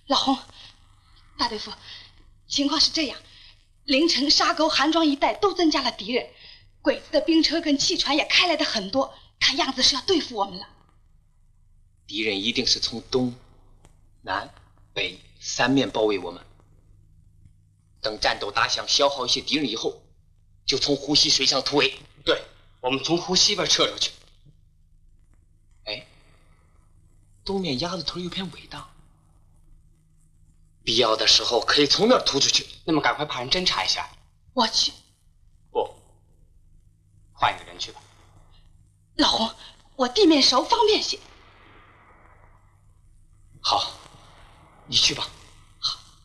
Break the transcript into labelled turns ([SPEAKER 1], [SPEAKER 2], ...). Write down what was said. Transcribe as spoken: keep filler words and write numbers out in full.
[SPEAKER 1] 老洪，大队副，情况是这样：凌晨沙沟韩庄一带都增加了敌人，鬼子的兵车跟汽船也开来的很多，看样子是要对付我们了。
[SPEAKER 2] 敌人一定是从东、南、北三面包围我们。等战斗打响，消耗一些敌人以后，就从湖西水上突围。
[SPEAKER 3] 对，我们从湖西边撤出去。
[SPEAKER 2] 哎，东面鸭子屯有片尾荡，必要的时候可以从那儿突出去。
[SPEAKER 3] 那么赶快派人侦查一下。
[SPEAKER 1] 我去。
[SPEAKER 3] 不，换一个人去吧。
[SPEAKER 1] 老洪，我地面熟，方便些。
[SPEAKER 2] 好，你去吧。